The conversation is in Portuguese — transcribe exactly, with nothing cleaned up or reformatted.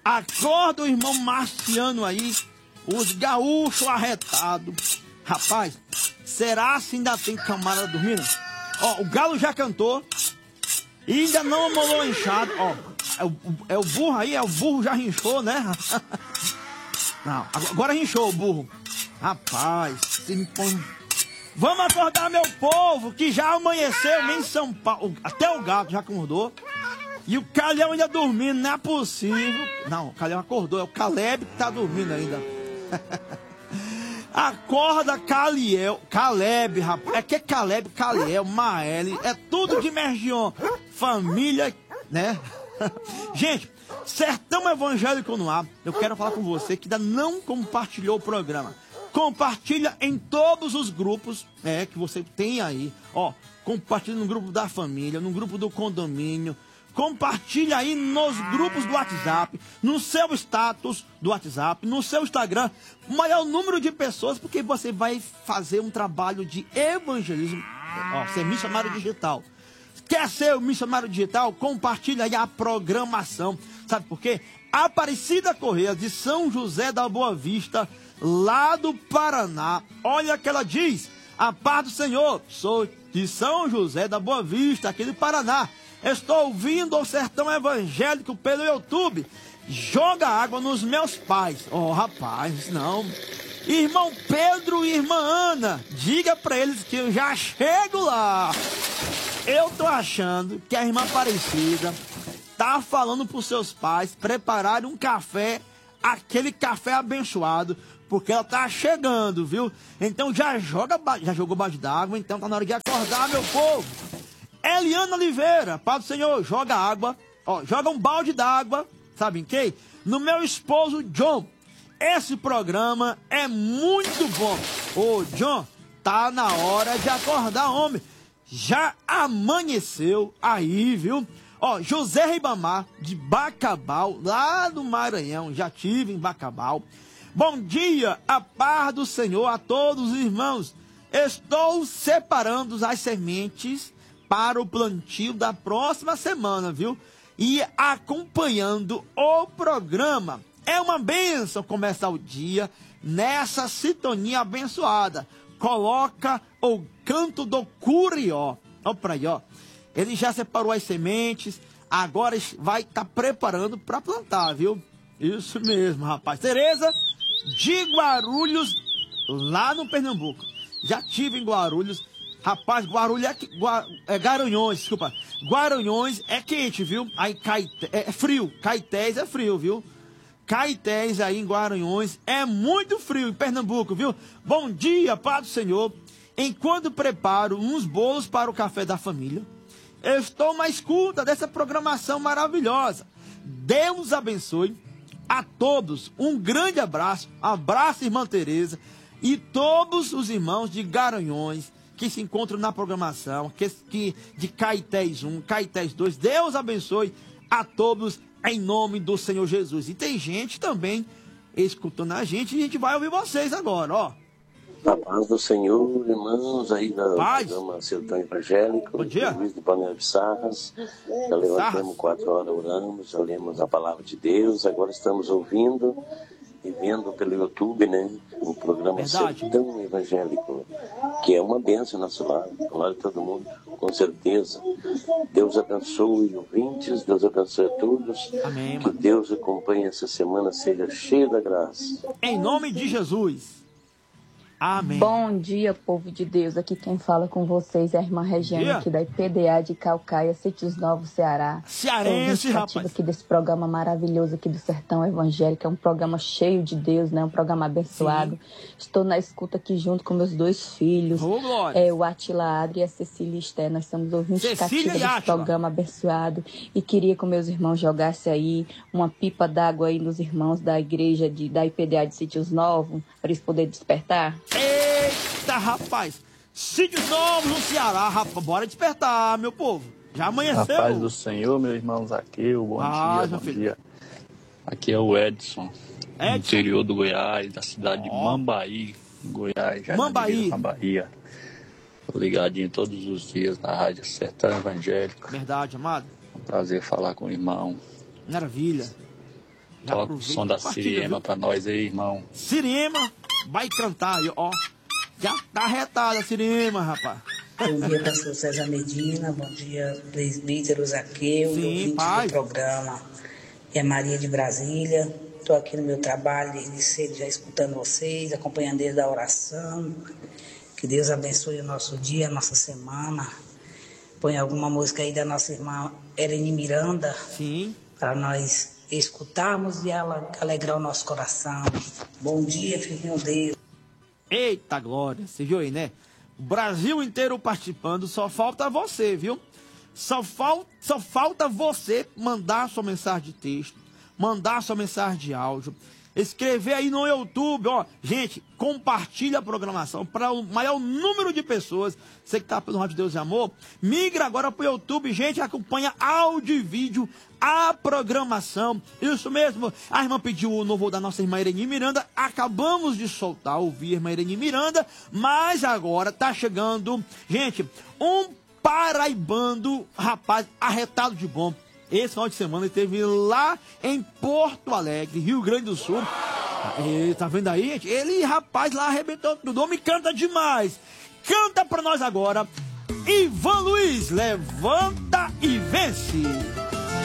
Acorda o irmão Marciano aí, os gaúchos arretados. Rapaz, será se ainda tem camarada dormindo? Ó, o galo já cantou e ainda não amolou a enxada. Ó, é o, é o burro aí, é o burro já rinchou, né? Não, agora rinchou o burro. Rapaz, se me põe... Vamos acordar meu povo, que já amanheceu em São Paulo. Até o gato já acordou. E o Calhão ainda dormindo, não é possível. Não, o Calhão acordou, é o Caleb que tá dormindo ainda. Acorda, Caliel, Caleb, rapaz. É que é Caleb, Caliel, Maeli, é tudo de Mergion. Família, né? Gente, Sertão Evangélico no ar. Eu quero falar com você que ainda não compartilhou o programa. Compartilha em todos os grupos é, que você tem aí. Ó, compartilha no grupo da família, no grupo do condomínio. Compartilha aí nos grupos do WhatsApp, no seu status do WhatsApp, no seu Instagram, o maior número de pessoas, porque você vai fazer um trabalho de evangelismo, ó, ser missionário digital. Quer ser o missionário digital? Compartilha aí a programação. Sabe por quê? Aparecida Correia, de São José da Boa Vista, lá do Paraná. Olha que ela diz: a paz do Senhor, sou de São José da Boa Vista, aqui do Paraná. Estou ouvindo o Sertão Evangélico pelo YouTube. Joga água nos meus pais. Oh, rapaz, não. Irmão Pedro e irmã Ana, diga pra eles que eu já chego lá. Eu tô achando que a irmã Aparecida tá falando pros seus pais prepararem um café, aquele café abençoado, porque ela tá chegando, viu? Então já joga, já jogou baixo d'água, então tá na hora de acordar, meu povo. Eliana Oliveira, Pai do Senhor, joga água, ó, joga um balde d'água, sabe em quem? No meu esposo John. Esse programa é muito bom. Ô, John, tá na hora de acordar, homem. Já amanheceu aí, viu? Ó, José Ribamar, de Bacabal, lá do Maranhão, já tive em Bacabal. Bom dia, a paz do Senhor a todos os irmãos. Estou separando as sementes para o plantio da próxima semana, viu? E acompanhando o programa. É uma bênção começar o dia nessa sintonia abençoada. Coloca o canto do curió. Olha pra aí, ó. Ele já separou as sementes, agora vai estar tá preparando para plantar, viu? Isso mesmo, rapaz. Tereza de Guarulhos, lá no Pernambuco. Já tive em Guarulhos. Rapaz, Guarulhos é, Gua, é Garanhões, desculpa. Guaranhões é quente, viu? Aí Caeté, é frio. Caetés é frio, viu? Caetés aí em Guaranhões é muito frio em Pernambuco, viu? Bom dia, Pai do Senhor. Enquanto preparo uns bolos para o café da família, eu estou na escuta dessa programação maravilhosa. Deus abençoe a todos. Um grande abraço. Abraço, irmã Tereza. E todos os irmãos de Garanhões que se encontram na programação, que, que de Caetés um, Caetés dois. Deus abençoe a todos em nome do Senhor Jesus. E tem gente também escutando a gente, e a gente vai ouvir vocês agora, ó. A paz do Senhor, irmãos aí da paz. Programa Sertão Evangélico. Bom dia. Luiz de Panela de Sarras. Já levantamos quatro horas, oramos, já lemos a palavra de Deus. Agora estamos ouvindo e vendo pelo YouTube, né? O programa Verdade. Sertão Evangélico, que é uma bênção no nosso lado. Glória a todo mundo, com certeza. Deus abençoe ouvintes, Deus abençoe a todos. Amém, que mano. Deus acompanhe essa semana, seja cheio da graça. Em nome de Jesus. Amém. Bom dia, povo de Deus. Aqui quem fala com vocês é a irmã Regiane, aqui da I P D A de Calcaia, Sítios Novos, Ceará. Cearense, rapaz. Aqui desse programa maravilhoso aqui do Sertão Evangélico. É um programa cheio de Deus, né? Um programa abençoado. Sim. Estou na escuta aqui junto com meus dois filhos. Oh, é, o Atila Adri e a Cecília Esté. Nós estamos ouvindo cativa desse programa abençoado. E queria que meus irmãos jogassem aí uma pipa d'água aí nos irmãos da igreja de, da I P D A de Sítios Novos, para eles poderem despertar. Eita, rapaz! Sítios Novos no Ceará, rapaz. Bora despertar, meu povo. Já amanheceu. A paz do Senhor, meus irmãos aqui. Bom ah, dia, bom filho. dia. Aqui é o Edson, Edson. do interior do Goiás, da cidade oh. de Mambaí, Goiás, já Mambaí. na Bahia. Tô ligadinho todos os dias na Rádio Sertão Evangélico. Verdade, amado. É um prazer falar com o irmão. Maravilha. Toca o som da Siriema pra nós aí, irmão. Siriema, vai cantar aí, ó. Já tá retada a Siriema, rapaz. Bom dia, pastor César Medina. Bom dia, presbítero Zaqueu. Sim, pai. Do programa. É Maria de Brasília. Estou aqui no meu trabalho desde cedo, já escutando vocês, acompanhando desde a oração. Que Deus abençoe o nosso dia, a nossa semana. Põe alguma música aí da nossa irmã Ereni Miranda. Sim. Para nós escutarmos e ela alegrar o nosso coração. Bom dia, fique com Deus. Eita glória, você viu aí, né? O Brasil inteiro participando, só falta você, viu? Só, fal só falta você mandar sua mensagem de texto, mandar sua mensagem de áudio, escrever aí no YouTube, ó. Gente, compartilha a programação para o maior número de pessoas. Você que tá pelo Rádio Deus e Amor, migra agora pro YouTube, gente, acompanha áudio e vídeo, a programação. Isso mesmo, a irmã pediu o novo da nossa irmã Ereni Miranda, acabamos de soltar, ouvir a irmã Ereni Miranda, mas agora tá chegando, gente, um paraibano, rapaz, arretado de bom. Esse final de semana ele esteve lá em Porto Alegre, Rio Grande do Sul. E, tá vendo aí, gente? Ele, rapaz, lá arrebentou tudo. O homem canta demais. Canta pra nós agora. Ivan Luiz, levanta e vence.